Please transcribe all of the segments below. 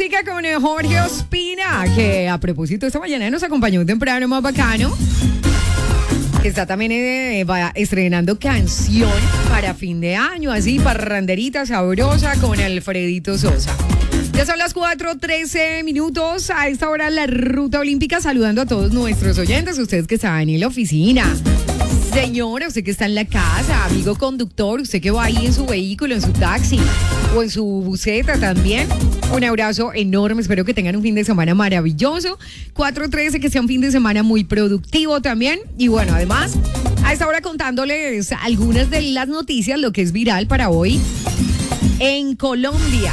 música con Jorge Ospina, que a propósito esta mañana nos acompañó temprano, más bacano. Está también va estrenando canción para fin de año, así parranderita sabrosa con Alfredito Sosa. Ya son las 4:13. A esta hora la Ruta Olímpica, saludando a todos nuestros oyentes, ustedes que están en la oficina. Señora, usted que está en la casa, amigo conductor, usted que va ahí en su vehículo, en su taxi o en su buseta también. Un abrazo enorme, espero que tengan un fin de semana maravilloso. 4:13, que sea un fin de semana muy productivo también. Y bueno, además, a esta hora contándoles algunas de las noticias, lo que es viral para hoy en Colombia.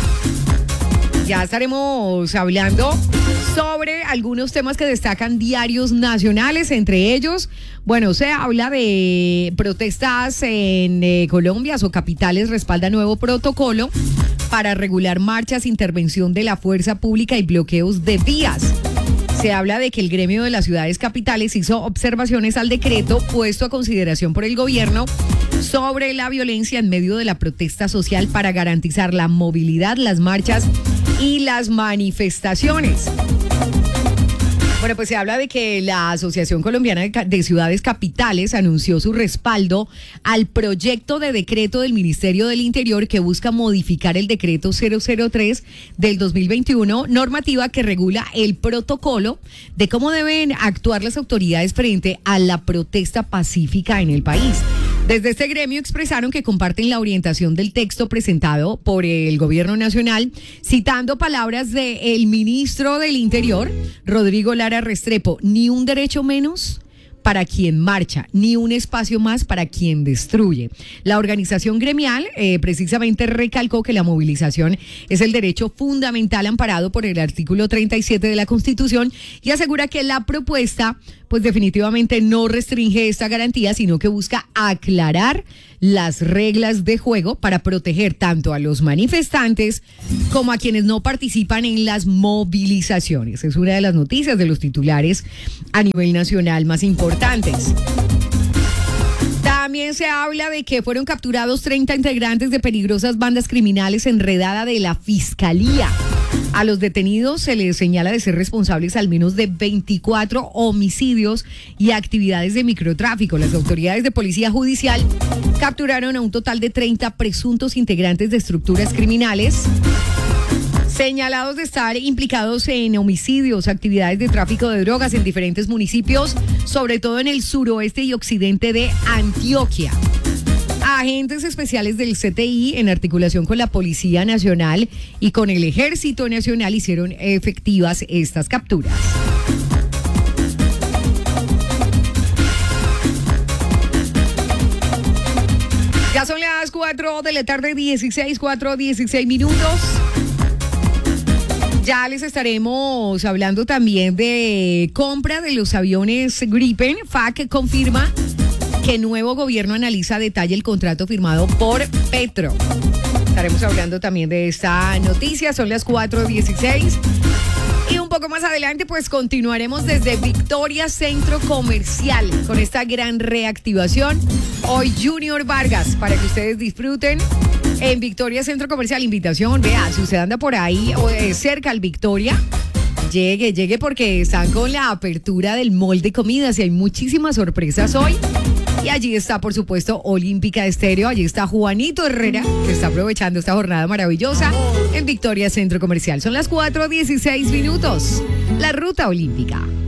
Ya estaremos hablando sobre algunos temas que destacan diarios nacionales, entre ellos, bueno, se habla de protestas en Colombia, o capitales respaldan nuevo protocolo para regular marchas, intervención de la fuerza pública y bloqueos de vías. Se habla de que el gremio de las ciudades capitales hizo observaciones al decreto puesto a consideración por el gobierno sobre la violencia en medio de la protesta social para garantizar la movilidad, las marchas y las manifestaciones. Bueno, pues se habla de que la Asociación Colombiana de Ciudades Capitales anunció su respaldo al proyecto de decreto del Ministerio del Interior que busca modificar el decreto 003 del 2021, normativa que regula el protocolo de cómo deben actuar las autoridades frente a la protesta pacífica en el país. Desde este gremio expresaron que comparten la orientación del texto presentado por el gobierno nacional, citando palabras del ministro del Interior, Rodrigo Lara Restrepo: ni un derecho menos para quien marcha, ni un espacio más para quien destruye. La organización gremial precisamente recalcó que la movilización es el derecho fundamental amparado por el artículo 37 de la Constitución y asegura que la propuesta pues definitivamente no restringe esta garantía, sino que busca aclarar las reglas de juego para proteger tanto a los manifestantes como a quienes no participan en las movilizaciones. Es una de las noticias de los titulares a nivel nacional más importantes. También se habla de que fueron capturados 30 integrantes de peligrosas bandas criminales en redada de la Fiscalía. A los detenidos se les señala de ser responsables al menos de 24 homicidios y actividades de microtráfico. Las autoridades de policía judicial capturaron a un total de 30 presuntos integrantes de estructuras criminales, señalados de estar implicados en homicidios, actividades de tráfico de drogas en diferentes municipios, sobre todo en el suroeste y occidente de Antioquia. Agentes especiales del CTI, en articulación con la Policía Nacional y con el Ejército Nacional, hicieron efectivas estas capturas. Ya son las 4 de la tarde, 4:16 minutos. Ya les estaremos hablando también de compra de los aviones Gripen. FAC confirma que el nuevo gobierno analiza a detalle el contrato firmado por Petro. Estaremos hablando también de esta noticia. Son las 4:16. Y un poco más adelante, pues continuaremos desde Victoria Centro Comercial con esta gran reactivación. Hoy Junior Vargas, para que ustedes disfruten en Victoria Centro Comercial. Invitación, vea, si usted anda por ahí o cerca al Victoria, llegue porque están con la apertura del mall de comidas y hay muchísimas sorpresas hoy. Y allí está, por supuesto, Olímpica Estéreo. Allí está Juanito Herrera, que está aprovechando esta jornada maravillosa en Victoria Centro Comercial. Son las 4:16. La Ruta Olímpica.